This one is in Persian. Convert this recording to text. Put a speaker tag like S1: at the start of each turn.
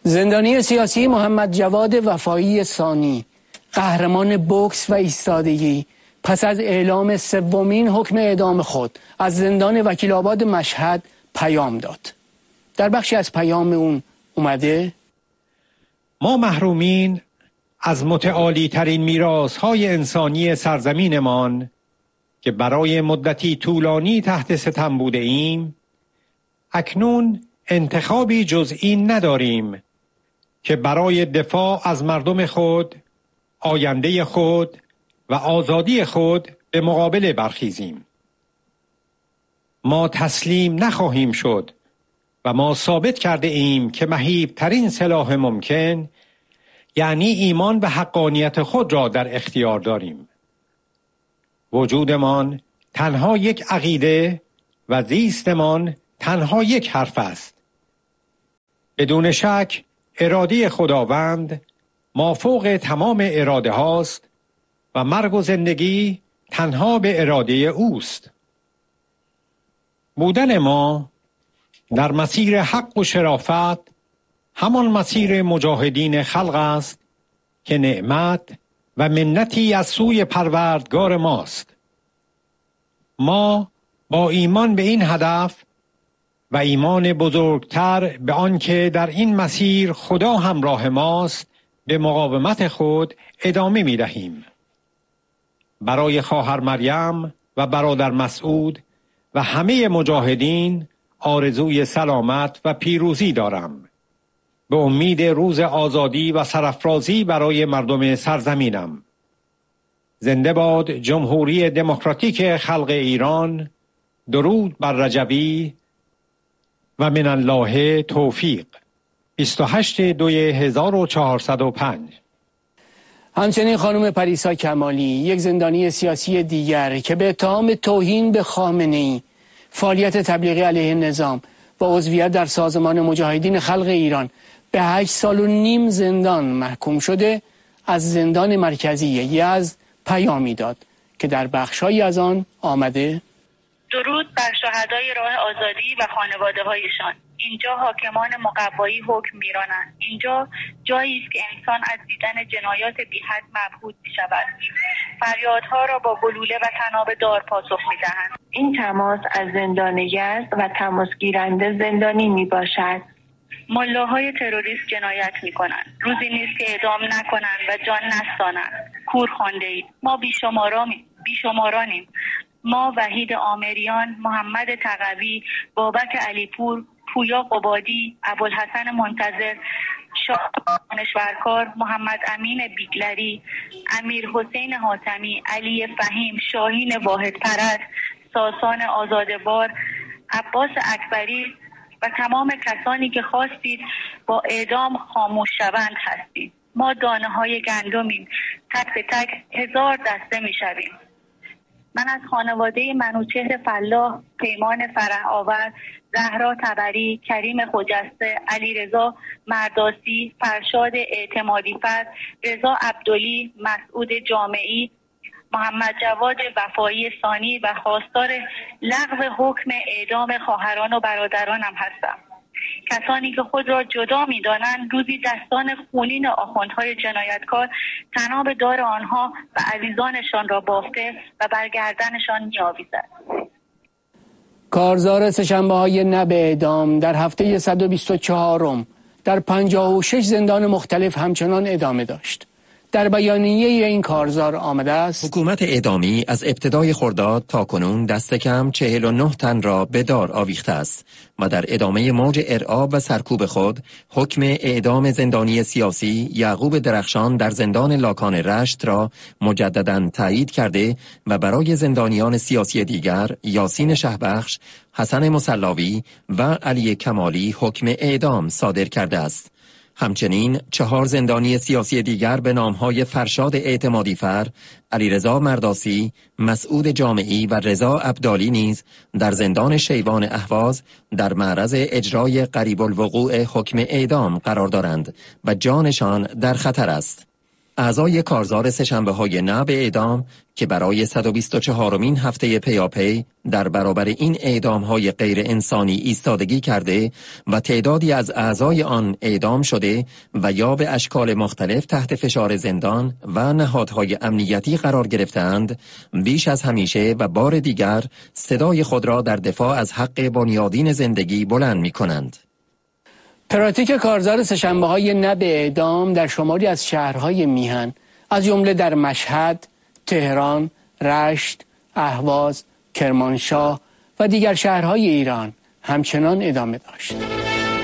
S1: زندانی سیاسی محمد جواد وفایی ثانی، قهرمان بوکس و ایستادگی، پس از اعلام سومین حکم اعدام خود از زندان وکیل‌آباد مشهد پیام داد. در بخشی از پیام اون اومده:
S2: ما محرومین از متعالی ترین میراث‌های انسانی سرزمینمان که برای مدتی طولانی تحت ستم بوده ایم، اکنون انتخابی جز این نداریم که برای دفاع از مردم خود، آینده خود و آزادی خود به مقابله برخیزیم. ما تسلیم نخواهیم شد و ما ثابت کرده ایم که مهیب‌ترین سلاح ممکن، یعنی ایمان به حقانیت خود را در اختیار داریم. وجودمان تنها یک عقیده و زیستمان تنها یک حرف است. بدون شک اراده خداوند مافوق تمام اراده هاست و مرگ و زندگی تنها به اراده اوست. بودن ما در مسیر حق و شرافت همان مسیر مجاهدین خلق است که نعمت و منتی از سوی پروردگار ماست. ما با ایمان به این هدف و ایمان بزرگتر به آن که در این مسیر خدا همراه ماست به مقاومت خود ادامه می دهیم. برای خواهر مریم و برادر مسعود و همه مجاهدین آرزوی سلامت و پیروزی دارم. به امید روز آزادی و سرافرازی برای مردم سرزمینم. زنده باد جمهوری دموکراتیک خلق ایران. درود بر رجبی و من الله توفیق. 28/2/1405.
S1: همچنین خانم پریسا کمالی، یک زندانی سیاسی دیگر که به اتهام توهین به خامنه‌ای، فعالیت تبلیغی علیه نظام و عضویت در سازمان مجاهدین خلق ایران به 8 سال و نیم زندان محکوم شده، از زندان مرکزی یزد پیامی داد که در بخش‌هایی از آن آمده:
S3: درود بر شهدای راه آزادی و خانواده‌هایشان. اینجا حاکمان مقوایی حکم می‌رانند. اینجا جایی است که انسان از دیدن جنایات بی‌حد مبهوت می‌شود. فریادها را با گلوله و طناب دار پاسخ می‌دهند.
S4: این تماس از زندان یزد و تماس گیرنده زندانی میباشد.
S3: ملاهای تروریست جنایت می‌کنند. روزی نیست که اعدام نکنند و جان نستانند. کور خوانده‌اید. ما بیشمارانیم. ما وحید آمریان، محمد تقوی، بابک علیپور، پویا قبادی، ابوالحسن منتظر، شاه دانشورکار، محمد امین بیگلری، امیر حسین حاتمی، علی فهیم، شاهین واحد پرست، ساسان آزادوار، عباس اکبری و تمام کسانی که خواستید با اعدام خاموش شوند هستید. ما دانه های گندمیم. تک به تک 1000 دسته می شویم. من از خانواده منوچهر فلاح، پیمان فرح آور، زهرا تبری، کریم خجسته، علیرضا مرداسی، فرشاد اعتمادی فر، رضا عبدلی، مسعود جامعی، محمد جواد وفایی ثانی و خواستار لغو حکم اعدام خواهران و برادرانم هستم. کسانی که خود را جدا می‌دانند روزی دستان خونین آخوندهای جنایتکار طناب دار آنها و عزیزانشان را بافته و بر گردنشان می‌آویزد.
S1: کارزار سه‌شنبه‌های نه به اعدام در هفته 124 در 56 زندان مختلف همچنان ادامه داشت. در بیانیه این کارزار آمده است:
S5: حکومت اعدامی از ابتدای خرداد تا کنون دست کم 49 تن را به دار آویخته است و در ادامه موج ارعاب و سرکوب خود حکم اعدام زندانی سیاسی یعقوب درخشان در زندان لاکان رشت را مجدداً تایید کرده و برای زندانیان سیاسی دیگر یاسین شهبخش، حسن مصلاوی و علی کمالی حکم اعدام صادر کرده است. همچنین 4 زندانی سیاسی دیگر به نامهای فرشاد اعتمادی فر، علیرضا مرداسی، مسعود جامعی و رضا عبدالی نیز در زندان شیوان اهواز در معرض اجرای قریب الوقوع حکم اعدام قرار دارند و جانشان در خطر است. اعضای کارزار سه‌شنبه‌های نه به اعدام که برای 124مین هفته پیاپی در برابر این اعدام‌های غیر انسانی ایستادگی کرده و تعدادی از اعضای آن اعدام شده و یا به اشکال مختلف تحت فشار زندان و نهادهای امنیتی قرار گرفتند، بیش از همیشه و بار دیگر صدای خود را در دفاع از حق بنیادین زندگی بلند می‌کنند.
S1: پراتیک کارزار سه‌شنبه‌های نه به اعدام در شماری از شهرهای میهن از جمله در مشهد، تهران، رشت، اهواز، کرمانشاه و دیگر شهرهای ایران همچنان ادامه داشت.